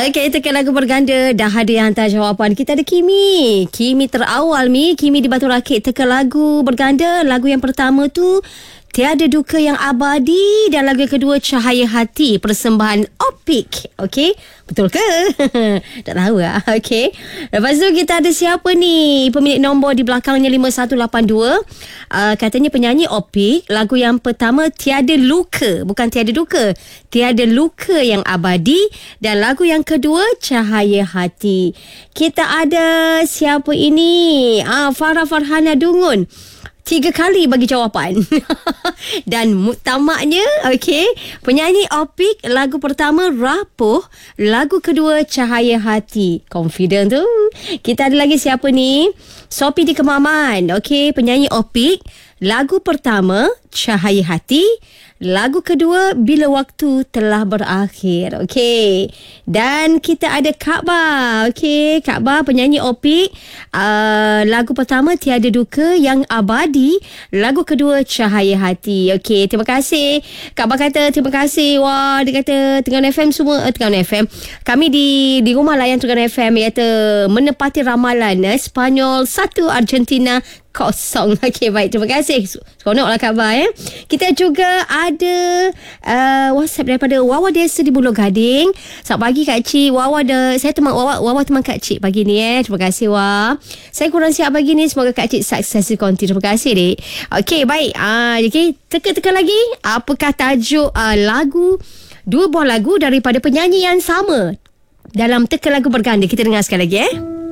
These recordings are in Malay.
Okey, tekan lagu berganda. Dah ada yang hantar jawapan. Kita ada Kimi. Kimi terawal, Kimi di Batu Rakit. Tekan lagu berganda. Lagu yang pertama tu Tiada Duka Yang Abadi, dan lagu yang kedua Cahaya Hati, persembahan Opik. Okey, betul ke? Tak tahu lah. Okey, lepas tu kita ada siapa ni? Pemilik nombor di belakangnya 5182. Katanya penyanyi Opik. Lagu yang pertama Tiada Luka, bukan Tiada Duka, Tiada Luka Yang Abadi, dan lagu yang kedua Cahaya Hati. Kita ada siapa ini? Farah Farhana Dungun. 3 kali bagi jawapan. Dan muktamaknya, okey, penyanyi Opik, lagu pertama Rapuh, lagu kedua Cahaya Hati. Confident tu. Kita ada lagi siapa ni? Sophie di Kemaman. Okey, penyanyi Opik, lagu pertama Cahaya Hati, lagu kedua Bila Waktu Telah Berakhir. Okey. Dan kita ada Kak Ba. Okey, Kak Ba penyanyi Opik. Lagu pertama Tiada Duka Yang Abadi, lagu kedua Cahaya Hati. Okey, terima kasih. Kak Ba kata terima kasih. Wah, dia kata Terengganu FM semua, Terengganu FM. Kami di rumah layan Terengganu FM, dia kata menepati ramalan Spanyol 1, Argentina 0. Okey, baik. Terima kasih. Seronoklah Kak Ba. Kita juga ada WhatsApp daripada Wawa Desa di Buloh Gading. Selamat pagi Kak Cik. Saya teman Wawa teman Kak Cik pagi ni. Terima kasih Wah. Saya kurang siap pagi ni. Semoga Kak Cik sukses di konti. Terima kasih dek. Okey, baik. Okey, teka-teka lagi. Apakah tajuk lagu, dua buah lagu daripada penyanyi yang sama dalam teka lagu berganda? Kita dengar sekali lagi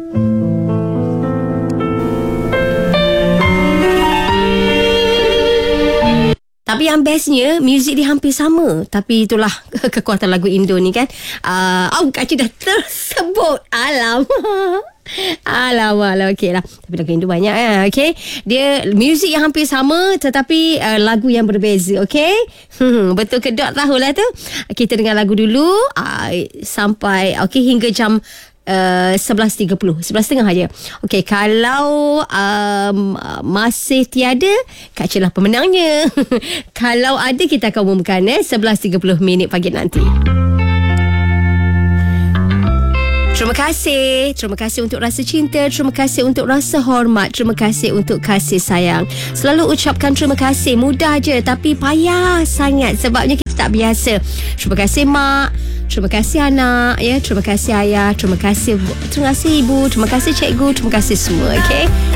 Tapi yang bestnya, muzik dia hampir sama. Tapi itulah kekuatan lagu Indo ni kan. Kak Cik dah tersebut. Alamak. Okey lah. Tapi lagu Indo banyak okey. Dia muzik yang hampir sama, tetapi lagu yang berbeza. Okey. Betul ke tak tahulah tu. Kita dengar lagu dulu sampai hingga jam 11.30, 11.30 aja. Okey, kalau masih tiada, Kak Cik lah pemenangnya. Kalau ada, kita akan umumkan 11.30 pagi nanti. Terima kasih untuk rasa cinta, terima kasih untuk rasa hormat, terima kasih untuk kasih sayang. Selalu ucapkan terima kasih. Mudah je tapi payah sangat sebabnya kita tak biasa. Terima kasih mak, terima kasih anak, terima kasih ayah, terima kasih ibu, terima kasih cikgu, terima kasih semua. Okey.